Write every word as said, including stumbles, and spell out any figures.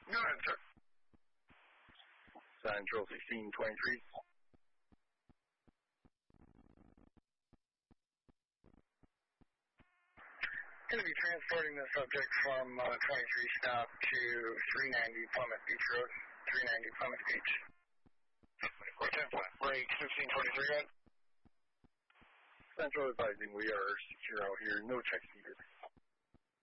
Go ahead, sir. Central sixteen twenty-three. Going to be transporting the subject from uh, twenty-three stop to three ninety Plymouth Beach Road. three ninety Plymouth Beach. ten flat. Break fifteen twenty-three, right? Central advising we are secure out here. No checks needed.